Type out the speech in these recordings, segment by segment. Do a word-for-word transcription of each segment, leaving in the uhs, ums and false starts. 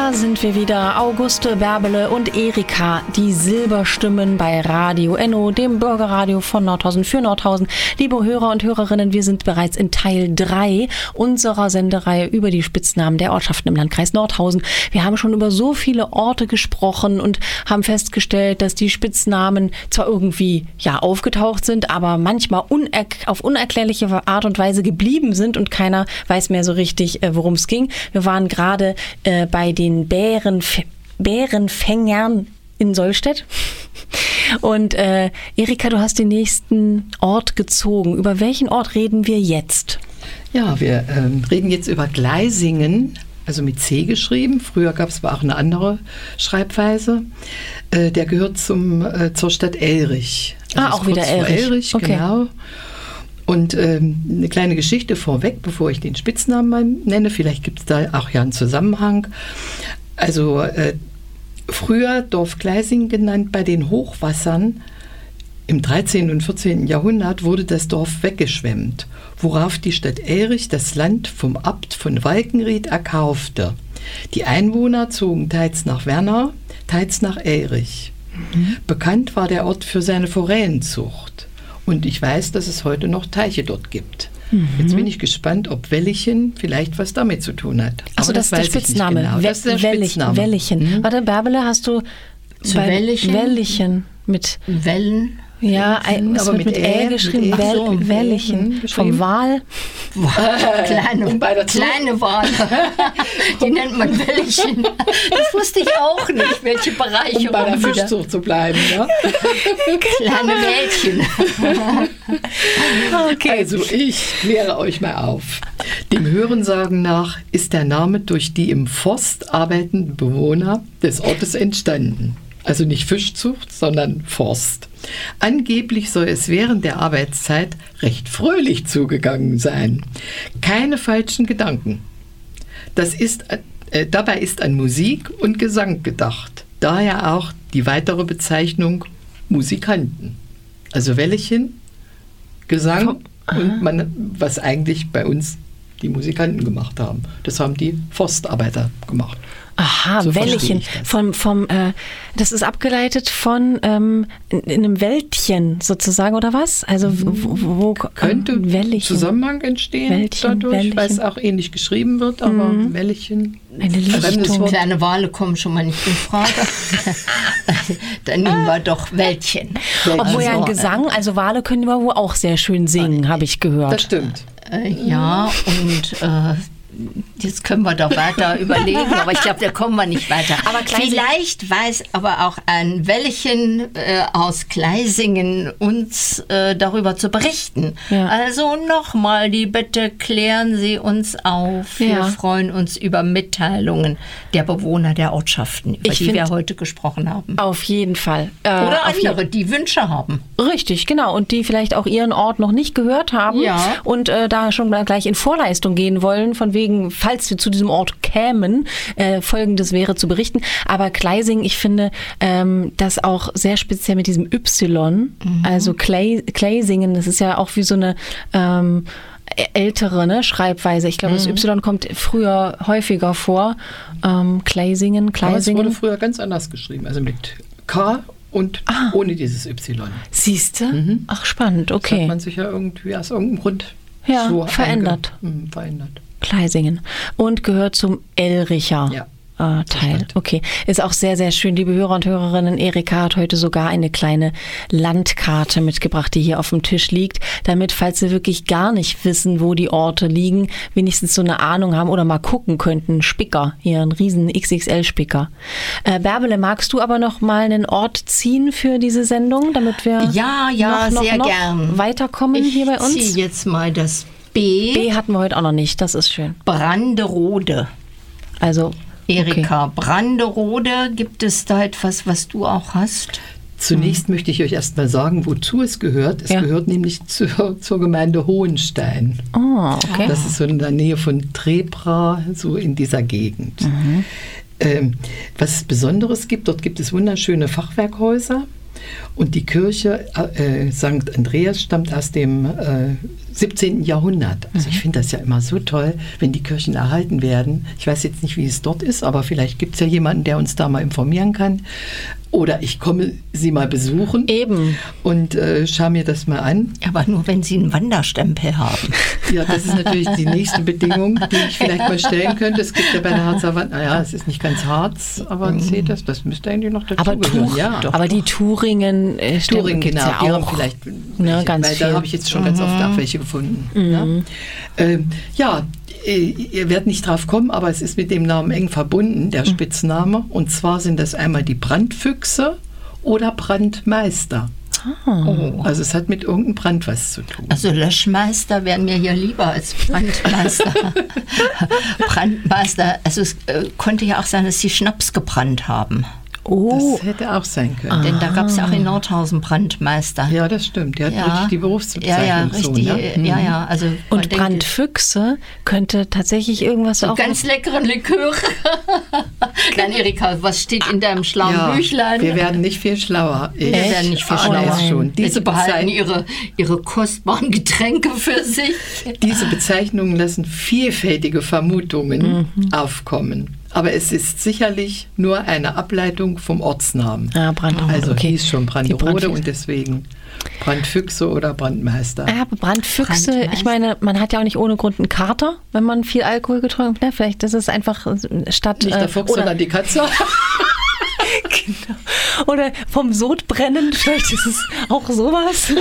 Da sind wir wieder, Auguste, Bärbele und Erika, die Silberstimmen bei Radio Enno, dem Bürgerradio von Nordhausen für Nordhausen. Liebe Hörer und Hörerinnen, wir sind bereits in Teil drei unserer Sendereihe über die Spitznamen der Ortschaften im Landkreis Nordhausen. Wir haben schon über so viele Orte gesprochen und haben festgestellt, dass die Spitznamen zwar irgendwie ja aufgetaucht sind, aber manchmal uner- auf unerklärliche Art und Weise geblieben sind und keiner weiß mehr so richtig, äh, worum es ging. Wir waren gerade äh, bei den Bärenf- Bärenfängern in Solstedt. Und äh, Erika, du hast den nächsten Ort gezogen. Über welchen Ort reden wir jetzt? Ja, wir ähm, reden jetzt über Gleisingen, also mit C geschrieben. Früher gab es aber auch eine andere Schreibweise. Äh, der gehört zum, äh, zur Stadt Elrich. Also ah, auch wieder Elrich. Elrich, okay. Genau. Und ähm, eine kleine Geschichte vorweg, bevor ich den Spitznamen mal nenne. Vielleicht gibt es da auch ja einen Zusammenhang. Also äh, früher Dorf Gleisingen genannt, bei den Hochwassern im dreizehnten und vierzehnten Jahrhundert wurde das Dorf weggeschwemmt, worauf die Stadt Elrich das Land vom Abt von Walkenried erkaufte. Die Einwohner zogen teils nach Wernau, teils nach Elrich. Mhm. Bekannt war der Ort für seine Forellenzucht. Und ich weiß, dass es heute noch Teiche dort gibt. Mhm. Jetzt bin ich gespannt, ob Wellichen vielleicht was damit zu tun hat. Achso, das, das ist der Spitzname. Genau. Das ist der Wellich, Spitzname. Wellichen. Mhm. Warte, Bärbele, hast du zu Wellichen? Wellichen mit Wellen? Ja, ein, aber mit, mit Ä geschrieben, Well, so, Wellichen. Vom Wal. Kleine, kleine Wale. Die nennt man Wellichen. Das wusste ich auch nicht, welche Bereiche. Um bei der Fischzucht zu bleiben. Ja? Kleine Mädchen. Okay. Also ich kläre euch mal auf. Dem Hörensagen nach ist der Name durch die im Forst arbeitenden Bewohner des Ortes entstanden. Also nicht Fischzucht, sondern Forst. Angeblich soll es während der Arbeitszeit recht fröhlich zugegangen sein. Keine falschen Gedanken. Das ist, äh, dabei ist an Musik und Gesang gedacht. Daher auch die weitere Bezeichnung Musikanten. Also Wellichen, Gesang und man, was eigentlich bei uns die Musikanten gemacht haben. Das haben die Forstarbeiter gemacht. Aha, so Wellichen. Vom, vom, äh, das ist abgeleitet von ähm, in, in einem Wäldchen sozusagen, oder was? Also wo, wo könnte ähm, Wellichen. Zusammenhang entstehen Wäldchen, dadurch, Wäldchen. Weil es auch ähnlich geschrieben wird, aber mhm. Wellichen. Eine Lichtung. Kleine Wale kommen schon mal nicht in Frage. Dann nehmen wir doch Wäldchen. Wäldchen. Obwohl ja ein Gesang, also Wale können wir wohl auch sehr schön singen, habe ich gehört. Das stimmt. Äh, ja, und äh, jetzt können wir doch weiter überlegen, aber ich glaube, da kommen wir nicht weiter. Aber vielleicht weiß aber auch ein Wellchen äh, aus Gleisingen uns äh, darüber zu berichten. Ja. Also nochmal die Bitte, klären Sie uns auf. Wir ja. freuen uns über Mitteilungen der Bewohner der Ortschaften, über ich die wir heute gesprochen haben. Auf jeden Fall. Äh, Oder andere, die Wünsche haben. Richtig, genau. Und die vielleicht auch ihren Ort noch nicht gehört haben ja. und äh, da schon gleich in Vorleistung gehen wollen, von wegen, falls wir zu diesem Ort kämen, äh, Folgendes wäre zu berichten. Aber Gleisingen, ich finde ähm, das auch sehr speziell mit diesem Y, mhm. also Clay, Gleisingen, das ist ja auch wie so eine ähm, ältere ne, Schreibweise. Ich glaube, mhm. das Y kommt früher häufiger vor. Ähm, Gleisingen, Gleisingen. Aber es wurde früher ganz anders geschrieben, also mit K und ah. ohne dieses Y. Siehst du? Mhm. Ach, spannend, okay. Das hat man sich ja irgendwie aus irgendeinem Grund ja, so verändert. Einge- mh, verändert. Gleisingen. Und gehört zum Elricher ja, äh, Teil. Okay. Ist auch sehr, sehr schön. Liebe Hörer und Hörerinnen, Erika hat heute sogar eine kleine Landkarte mitgebracht, die hier auf dem Tisch liegt, damit, falls Sie wirklich gar nicht wissen, wo die Orte liegen, wenigstens so eine Ahnung haben oder mal gucken könnten. Spicker, hier ein riesen X X L-Spicker. Äh, Bärbele, magst du aber noch mal einen Ort ziehen für diese Sendung, damit wir ja, ja, noch, sehr noch, noch gern. weiterkommen ich hier bei uns? Ich ziehe jetzt mal das B. B hatten wir heute auch noch nicht, das ist schön. Branderode. Also, Erika, okay. Branderode, gibt es da etwas, was du auch hast? Zunächst hm. möchte ich euch erst mal sagen, wozu es gehört. Es ja. gehört nämlich zur, zur Gemeinde Hohenstein. Oh, okay. Das ist so in der Nähe von Trebra, so in dieser Gegend. Mhm. Ähm, was es Besonderes gibt, dort gibt es wunderschöne Fachwerkhäuser. Und die Kirche äh, Sankt Andreas stammt aus dem äh, siebzehnten Jahrhundert. Also ich finde das ja immer so toll, wenn die Kirchen erhalten werden. Ich weiß jetzt nicht, wie es dort ist, aber vielleicht gibt es ja jemanden, der uns da mal informieren kann. Oder ich komme sie mal besuchen. Eben. Und äh, schaue mir das mal an. Aber nur, wenn Sie einen Wanderstempel haben. Ja, das ist natürlich die nächste Bedingung, die ich vielleicht mal stellen könnte. Es gibt ja bei der Harzer Wand, naja, es ist nicht ganz Harz, aber zählt das, das müsste eigentlich noch dazu aber gehören. Tuch, Ja, aber die Touringen, äh, Touring, genau, ja die auch, haben vielleicht, ne, ganz weil viel. da habe ich jetzt schon mhm. ganz oft auch welche gefunden. Mhm. Ja, ähm, ja ihr werdet nicht drauf kommen, aber es ist mit dem Namen eng verbunden, der Spitzname. Und zwar sind das einmal die Brandfüchse oder Brandmeister. Oh. Also es hat mit irgendeinem Brand was zu tun. Also Löschmeister wären mir hier lieber als Brandmeister. Brandmeister, also es äh, konnte ja auch sein, dass sie Schnaps gebrannt haben. Oh. Das hätte auch sein können. Ah. Denn da gab es ja auch in Nordhausen Brandmeister. Ja, das stimmt. Der hat ja. wirklich die Berufsbezeichnung. Ja, ja, richtig. So, ne? ja, ja, also und Brandfüchse könnte tatsächlich irgendwas so auch... ganz leckeren Likör. Nein, Erika, was steht in deinem schlauen ja, Büchlein? Wir werden nicht viel schlauer. Wir Echt? werden nicht viel Ah, schlauer. Schon. Diese also behalten Bezei- ihre, ihre kostbaren Getränke für sich. Diese Bezeichnungen lassen vielfältige Vermutungen mhm. aufkommen. Aber es ist sicherlich nur eine Ableitung vom Ortsnamen. Ah, Brandrode. Also okay. hieß schon Brandrode und deswegen Brandfüchse oder Brandmeister. Ja, aber Brandfüchse, Brandmeister. Ich meine, man hat ja auch nicht ohne Grund einen Kater, wenn man viel Alkohol getrunken hat. Ne? Vielleicht ist es einfach statt... Nicht der Fuchs, äh, oder, sondern die Katze. Genau. Oder vom Sodbrennen, vielleicht ist es auch sowas.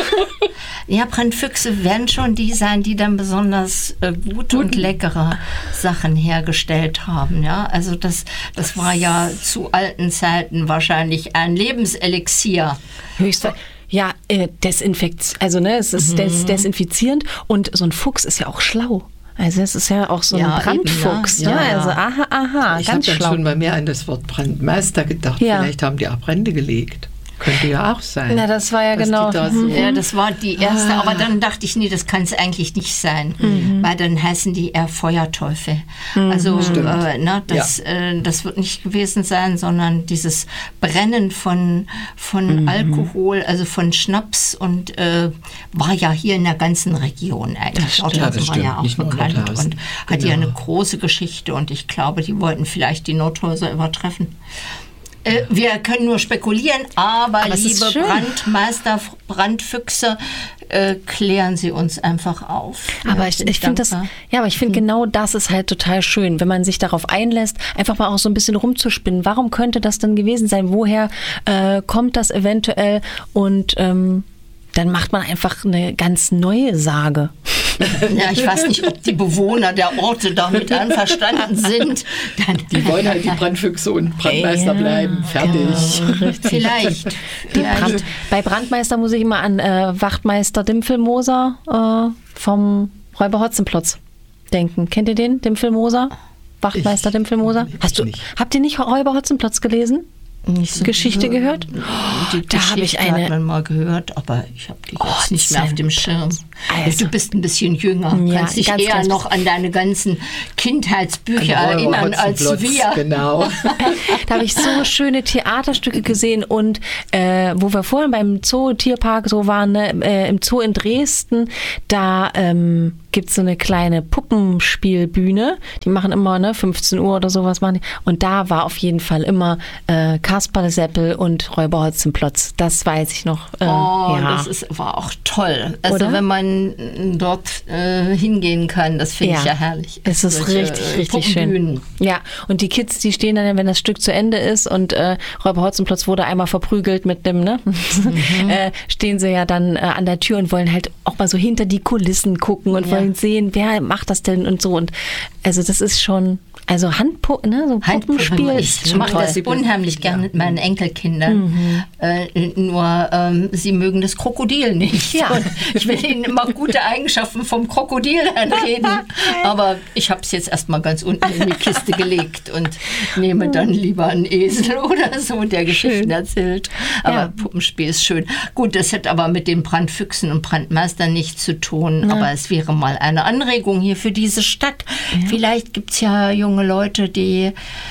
Ja, Brandfüchse werden schon die sein, die dann besonders äh, gute und leckere Sachen hergestellt haben. Ja? Also das, das war ja zu alten Zeiten wahrscheinlich ein Lebenselixier. Höchstens. Ja, äh, Desinfekt, also ne, es ist mhm. des, desinfizierend und so ein Fuchs ist ja auch schlau. Also es ist ja auch so ja, ein Brandfuchs. Eben, ja. Ja, Ja, ja. Also aha, aha, ich ganz habe dann schlau. schon bei mir an das Wort Brandmeister gedacht. Ja. Vielleicht haben die auch Brände gelegt. Könnte ja auch sein. Na, das war ja genau. Da so Ja, das war die erste, Ah. aber dann dachte ich, nee, das kann es eigentlich nicht sein, Mhm. weil dann heißen die eher Feuerteufel. Mhm. Also Stimmt. äh, ne, das, Ja. äh, das wird nicht gewesen sein, sondern dieses Brennen von, von Mhm. Alkohol, also von Schnaps und äh, war ja hier in der ganzen Region eigentlich. stimmt. Ja, das Nordhausen war ja stimmt. auch Nicht nur bekannt Nordhausen. und hat ja Genau. eine große Geschichte und ich glaube, die wollten vielleicht die Nordhäuser übertreffen. Äh, wir können nur spekulieren, aber, Aber es ist liebe schön. Brandmeister, Brandfüchse, äh, klären Sie uns einfach auf. Aber Ja, ich, bin ich finde das, dankbar. ja, aber ich finde genau das ist halt total schön, wenn man sich darauf einlässt, einfach mal auch so ein bisschen rumzuspinnen. Warum könnte das denn gewesen sein? Woher äh, kommt das eventuell? Und ähm, dann macht man einfach eine ganz neue Sage. Ja, ich weiß nicht, ob die Bewohner der Orte damit einverstanden sind. Dann, Die wollen halt die Brandfüchse und Brandmeister Ja, bleiben. Fertig. vielleicht. Die vielleicht. Brand, bei Brandmeister muss ich immer an äh, Wachtmeister Dimpfelmoser äh, vom Räuber Hotzenplotz denken. Kennt ihr den, Dimpfelmoser? Wachtmeister Ich- Dimpfelmoser? ich Hast du, nicht. habt ihr nicht Räuber Hotzenplotz gelesen? Nicht so Geschichte gehört? Die Da habe ich Geschichte eine- hat man mal gehört, aber ich habe die jetzt Oh, nicht mehr auf dem Schirm. Also- Du bist ein bisschen jünger, Ja, kannst dich ganz, eher ganz- noch an deine ganzen Kindheitsbücher erinnern als Hotzenplotz, wir. Genau. Da habe ich so schöne Theaterstücke gesehen und äh, wo wir vorhin beim Zoo Tierpark so waren, ne, äh, im Zoo in Dresden, da ähm, gibt es so eine kleine Puppenspielbühne. Die machen immer ne, fünfzehn Uhr oder sowas machen die. Und da war auf jeden Fall immer äh, Kasperle Seppel und Räuber Hotzenplotz. Das weiß ich noch. Äh, Oh, ja. das ist, war auch toll. Also Oder? wenn man dort äh, hingehen kann, das finde ich ja herrlich. Es ist Solche, richtig, äh, richtig schön. Puppenbühnen. Ja, und die Kids, die stehen dann, wenn das Stück zu Ende ist und äh, Räuber Hotzenplotz wurde einmal verprügelt mit dem, ne? Mhm. äh, stehen sie ja dann äh, an der Tür und wollen halt auch mal so hinter die Kulissen gucken und Ja. wollen sehen, wer macht das denn und so. Und also das ist schon, also Handpu ne, so Puppenspiel ist Ich schon mache toll. das unheimlich gern mit meinen Enkelkindern. Äh, nur ähm, sie mögen das Krokodil nicht. Ja. Und ich will ihnen immer gute Eigenschaften vom Krokodil einreden. Aber ich habe es jetzt erstmal ganz unten in die Kiste gelegt und nehme dann lieber einen Esel oder so, der Geschichten Schön. erzählt. Aber Ja. Puppenspiel ist schön. Gut, das hat aber mit den Brandfüchsen und Brandmeistern nichts zu tun. Aber es wäre mal eine Anregung hier für diese Stadt. Vielleicht gibt es ja junge Leute, die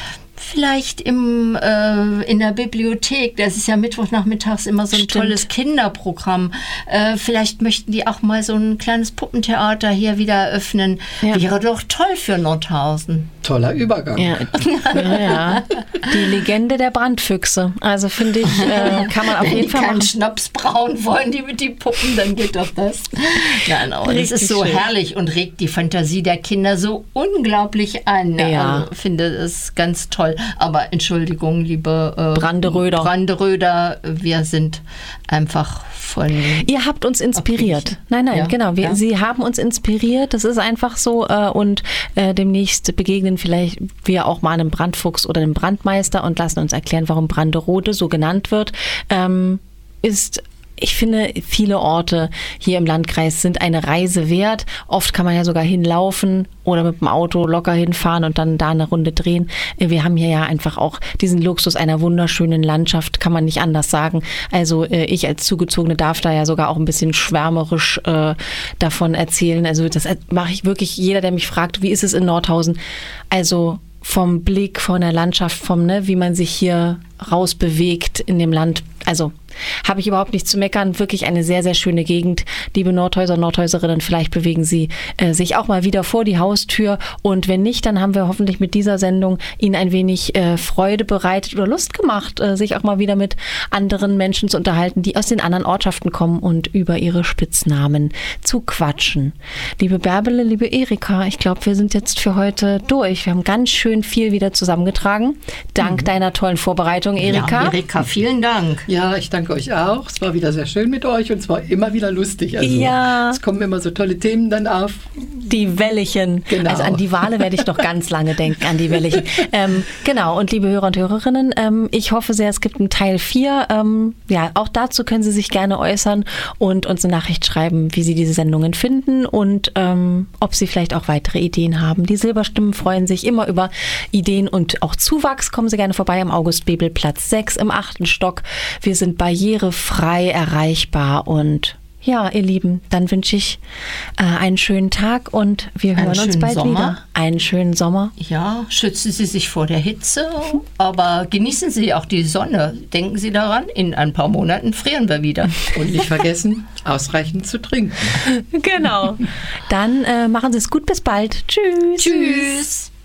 vielleicht im, äh, in der Bibliothek, das ist ja Mittwochnachmittags immer so ein Stimmt. tolles Kinderprogramm. Äh, vielleicht möchten die auch mal so ein kleines Puppentheater hier wieder eröffnen. Ja. Wäre doch toll für Nordhausen. Toller Übergang. Ja. ja, ja. Die Legende der Brandfüchse. Also finde ich, äh, kann man auf Wenn jeden die Fall keinen machen. Schnaps brauen wollen, die mit die Puppen, dann geht doch das. Nein, aber das Richtig ist so schön. herrlich und regt die Fantasie der Kinder so unglaublich an. Ja. Also, finde es ganz toll. Aber Entschuldigung, liebe äh, Branderöder. Branderöder, wir sind einfach von... Ihr habt uns inspiriert. Abgewichen. Nein, nein, Ja, genau. Wir, ja. Sie haben uns inspiriert. Das ist einfach so. Äh, und äh, demnächst begegnen vielleicht wir auch mal einem Brandfuchs oder einem Brandmeister und lassen uns erklären, warum Branderode so genannt wird. Ähm, ist Ich finde, viele Orte hier im Landkreis sind eine Reise wert. Oft kann man ja sogar hinlaufen oder mit dem Auto locker hinfahren und dann da eine Runde drehen. Wir haben hier ja einfach auch diesen Luxus einer wunderschönen Landschaft, kann man nicht anders sagen. Also ich als Zugezogene darf da ja sogar auch ein bisschen schwärmerisch äh, davon erzählen. Also das mache ich wirklich, jeder, der mich fragt, wie ist es in Nordhausen? Also vom Blick, von der Landschaft, vom, ne, wie man sich hier rausbewegt in dem Land. Also habe ich überhaupt nichts zu meckern. Wirklich eine sehr, sehr schöne Gegend. Liebe Nordhäuser, Nordhäuserinnen, vielleicht bewegen Sie äh, sich auch mal wieder vor die Haustür. Und wenn nicht, dann haben wir hoffentlich mit dieser Sendung Ihnen ein wenig äh, Freude bereitet oder Lust gemacht, äh, sich auch mal wieder mit anderen Menschen zu unterhalten, die aus den anderen Ortschaften kommen und über ihre Spitznamen zu quatschen. Liebe Bärbele, liebe Erika, ich glaube, wir sind jetzt für heute durch. Wir haben ganz schön viel wieder zusammengetragen. Dank mhm. deiner tollen Vorbereitung, Erika. Ja, Erika, vielen Dank. Ja, ich danke euch auch. Es war wieder sehr schön mit euch und es war immer wieder lustig. Also ja. Es kommen immer so tolle Themen dann auf. Die Wellichen. Genau. Also an die Wale werde ich noch ganz lange denken, an die Wellichen. Ähm, genau, und liebe Hörer und Hörerinnen, ähm, ich hoffe sehr, es gibt einen Teil vier. Ähm, ja, auch dazu können Sie sich gerne äußern und uns eine Nachricht schreiben, wie Sie diese Sendungen finden und ähm, ob Sie vielleicht auch weitere Ideen haben. Die Silberstimmen freuen sich immer über Ideen und auch Zuwachs. Kommen Sie gerne vorbei am August-Bebel-Platz sechs im achten Stock. Wir sind barrierefrei erreichbar und ja, ihr Lieben, dann wünsche ich äh, einen schönen Tag und wir hören einen uns bald Sommer. wieder. Einen schönen Sommer. Ja, schützen Sie sich vor der Hitze, aber genießen Sie auch die Sonne. Denken Sie daran, in ein paar Monaten frieren wir wieder. Und nicht vergessen, ausreichend zu trinken. Genau. Dann äh, machen Sie es gut, bis bald. Tschüss. Tschüss.